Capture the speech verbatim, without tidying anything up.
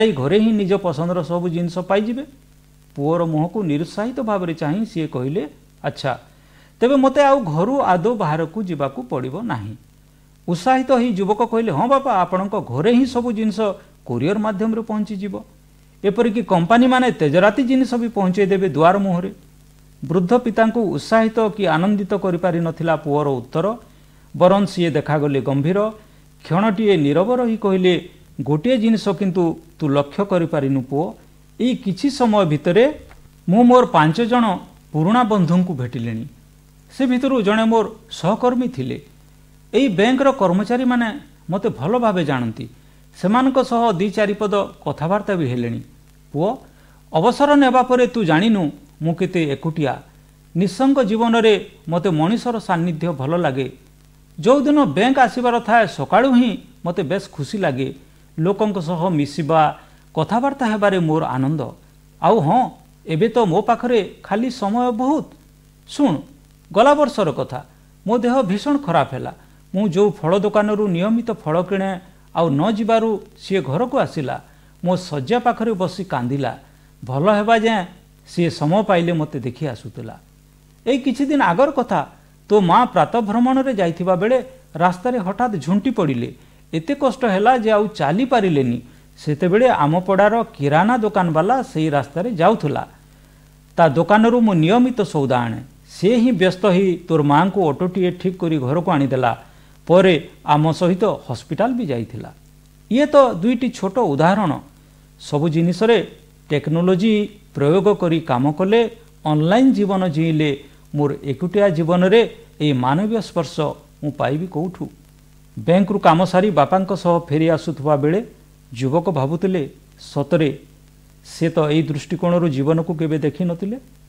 घरे ही निज पसंदर सब जिनस पाइबे। पुओर मुह को निरुत्साहित भाव में चाह सी कहले अच्छा तेबे मते आउ घरु आदौ बाहर को जीवाकू पड़िबो नाही। उत्साहित ही युवक कहले हाँ बापा आपण घरे ही सब जिनस कोरियर माध्यम रे पहुँची जीवो। एपरिक कंपानी माने तेजराती जिनिस भी पहुँचे देबे द्वार मुहरे। वृद्ध पिता को उत्साहित कि आनंदित करि पारि नथिला पुओर उत्तर, बरन सी देखागले गंभीर। क्षणटीए नीरव रही कहले गोटे जिनिस किंतु तू लक्ष्य करि पारिनु पुओ, एई किछि समय भितरे मु मोर पांच जण पुराणा बंधु को भेटिलेनी। से भितरु जणे मोर सहकर्मी थिले। एई बैंक रो कर्मचारी माने मते भल भावे जानती। सेमानक सह दी चारि पद कथबार्ता भी हेलेनी। पुओ अवसर नेबा परे तू जानिनु मु केते एकुटिया। निसंग जीवन रे मते मनीषर सान्निध्य भल लागे। जो दिन बैंक आसीबार थाए सकाळु ही मते बेस खुशी लागे। लोकंक सह मिसिबा कथबार्ता हेबारे मोर आनंद। आउ हाँ एबे तो मो पाखरे खाली समय बहुत। सुन गला वर्षर कथा मो देह भीषण खराब हैला। मु जो फल दुकानरू नियमित फल किणे आउ न जिबारु सी घर को आसिला। मो शज्या पाखरे बसी कांदिला। भल हेबा जाए सी समय पाइले मते देखि आसुतला। एई किछि दिन आगर कथा तो माँ प्रातः भ्रमण रे जाइथिबा बेले रास्तारे हठात झुंटी पड़िले। एते कष्ट हैला जे आउ चाली पारिलेनी। सेते बेले आम पड़ार किराना दुकान वाला सेई रास्तारे जाउथला। ता दुकानरू मु नियमित सौदा आणे। से ही व्यस्त ही तोर माँ को ऑटोटीए ठीक करी घर को आनीदेला। परे आम सहित हॉस्पिटल भी जाइथिला। ये तो दुईटी छोट उदाहरण। सबु जिनिस रे टेक्नोलोजी प्रयोग करी काम कले ऑनलाइन जीवन जीले मोर एकुटिया जीवन रे ए मानवीय स्पर्श मु पाइबी कोठू। बैंक रु काम सारी बापांक सह फेरी आसुथबा बेले युवक भाबुतिले सतरे से तो एई दृष्टिकोण जीवन को केबे देखि नथिले।